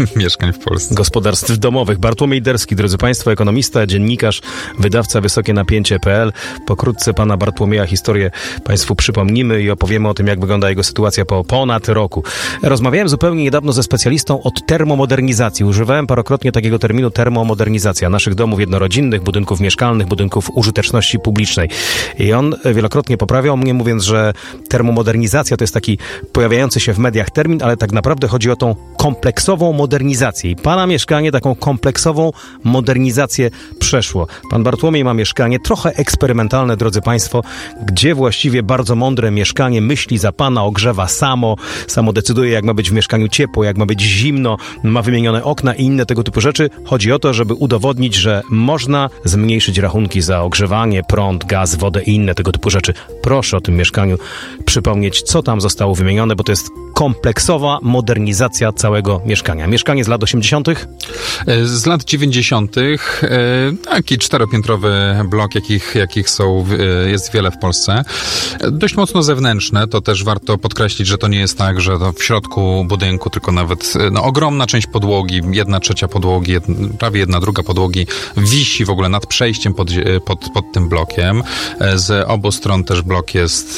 mieszkań w Polsce. Gospodarstw domowych. Bartłomiej Derski, drodzy Państwo, ekonomista, dziennikarz, wydawca wysokienapięcie.pl. Pokrótce pana Bartłomieja historię Państwu przypomnimy i opowiemy o tym, jak wygląda jego sytuacja po ponad roku. Rozmawiałem zupełnie niedawno ze specjalistą od termomodernizacji. Używałem parokrotnie takiego terminu termomodernizacja naszych domów jednorodzinnych, budynków mieszkalnych, budynków użyteczności publicznej. I on wielokrotnie poprawiał mnie, mówiąc, że termomodernizacja to jest taki pojawiający się w mediach termin, ale tak naprawdę chodzi o tą kompleksową modernizację. I pana mieszkanie taką kompleksową modernizację przeszło. Pan Bartłomiej ma mieszkanie trochę eksperymentalne, drodzy Państwo, gdzie właściwie bardzo mądre mieszkanie myśli za pana, ogrzewa samo decyduje, jak ma być w mieszkaniu ciepło, jak ma być zimno, ma wymienione okna i inne tego typu rzeczy. Chodzi o to, żeby udowodnić, że można zmniejszyć rachunki za ogrzewanie, prąd, gaz, wodę i inne tego typu rzeczy. Proszę o tym mieszkaniu przypomnieć, co tam zostało wymienione, bo to jest kompleksowa modernizacja całego mieszkania. Mieszkanie z lat 80. Z lat 90. Taki 4-piętrowy blok, jakich jest wiele w Polsce. Dość mocno zewnętrzne, to też warto podkreślić, że to nie jest tak, że to w środku budynku, tylko nawet ogromna część podłogi, 1/3 podłogi, prawie 1/2 podłogi wisi w ogóle nad przejściem pod tym blokiem. Z obu stron też blok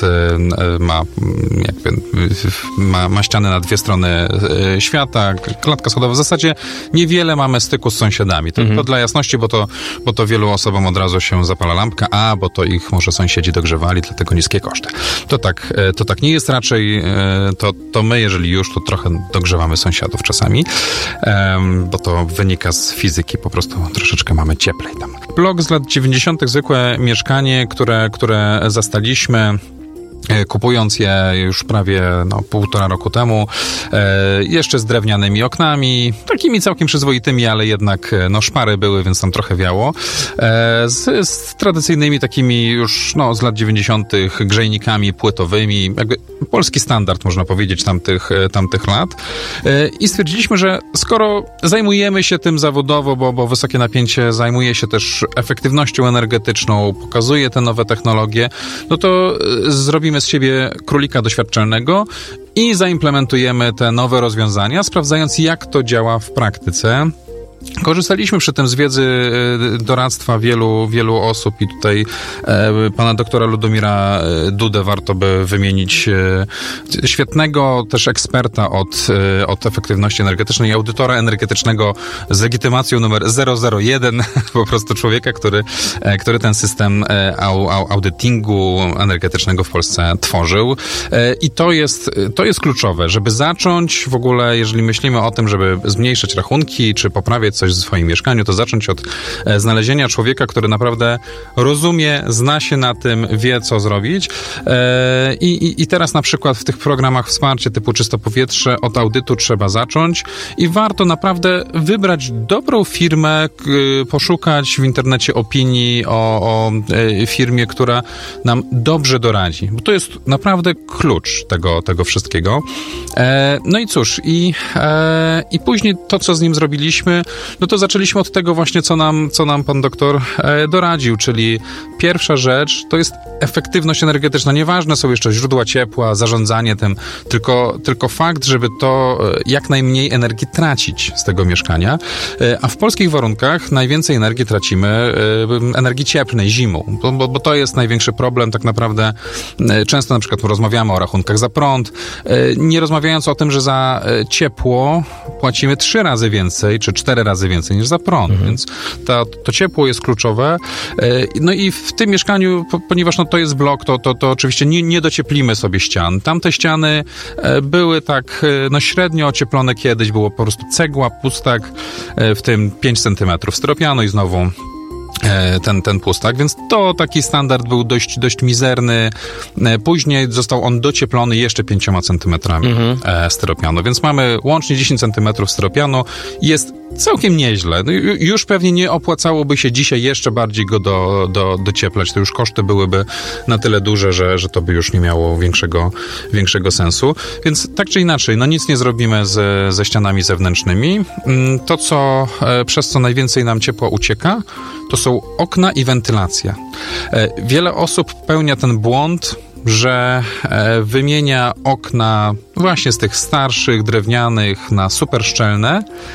ma ściany na dwie strony świata, klatka schodowa. W zasadzie niewiele mamy styku z sąsiadami. To dla jasności, bo to wielu osobom od razu się zapala lampka, bo to ich może sąsiedzi dogrzewali, dlatego niskie koszty. To tak nie jest, raczej to my, jeżeli już, to trochę dogrzewamy sąsiadów czasami, bo to wynika z fizyki, po prostu troszeczkę mamy cieplej tam. Blok z lat 90. zwykłe mieszkanie, które zastaliśmy, kupując je już prawie 1,5 roku temu, jeszcze z drewnianymi oknami, takimi całkiem przyzwoitymi, ale jednak szpary były, więc tam trochę wiało, z tradycyjnymi takimi już z lat 90. grzejnikami płytowymi, jakby polski standard, można powiedzieć, tamtych lat. I stwierdziliśmy, że skoro zajmujemy się tym zawodowo, bo wysokie napięcie zajmuje się też efektywnością energetyczną, pokazuje te nowe technologie, to zrobimy z siebie królika doświadczalnego i zaimplementujemy te nowe rozwiązania, sprawdzając, jak to działa w praktyce. Korzystaliśmy przy tym z wiedzy doradztwa wielu osób i tutaj pana doktora Ludomira Dudę warto by wymienić, świetnego też eksperta od efektywności energetycznej, audytora energetycznego z legitymacją numer 001, po prostu człowieka, który ten system audytingu energetycznego w Polsce tworzył. I to jest kluczowe, żeby zacząć w ogóle, jeżeli myślimy o tym, żeby zmniejszyć rachunki, czy poprawiać coś w swoim mieszkaniu, to zacząć od znalezienia człowieka, który naprawdę rozumie, zna się na tym, wie, co zrobić. I teraz na przykład w tych programach wsparcia typu Czyste Powietrze od audytu trzeba zacząć i warto naprawdę wybrać dobrą firmę, poszukać w internecie opinii o firmie, która nam dobrze doradzi. Bo to jest naprawdę klucz tego wszystkiego. No i cóż, i później to, co z nim zrobiliśmy, to zaczęliśmy od tego właśnie, co nam pan doktor doradził, czyli pierwsza rzecz to jest efektywność energetyczna. Nieważne są jeszcze źródła ciepła, zarządzanie tym, tylko fakt, żeby to jak najmniej energii tracić z tego mieszkania. A w polskich warunkach najwięcej energii tracimy energii cieplnej zimą, bo to jest największy problem tak naprawdę. Często na przykład rozmawiamy o rachunkach za prąd, nie rozmawiając o tym, że za ciepło płacimy 3 razy więcej, czy 4 razy więcej niż za prąd, więc to ciepło jest kluczowe. No i w tym mieszkaniu, ponieważ to jest blok, to oczywiście nie docieplimy sobie ścian. Tamte ściany były tak średnio ocieplone kiedyś, było po prostu cegła, pustak, w tym 5 centymetrów styropianu i znowu ten pustak, więc to taki standard był dość mizerny. Później został on docieplony jeszcze 5 centymetrami styropianu, więc mamy łącznie 10 centymetrów styropianu. Jest całkiem nieźle. Już pewnie nie opłacałoby się dzisiaj jeszcze bardziej go docieplać. To już koszty byłyby na tyle duże, że to by już nie miało większego sensu. Więc tak czy inaczej, nic nie zrobimy ze ścianami zewnętrznymi. To, przez co najwięcej nam ciepła ucieka, to są okna i wentylacja. Wiele osób popełnia ten błąd, że wymienia okna właśnie z tych starszych, drewnianych na super szczelne,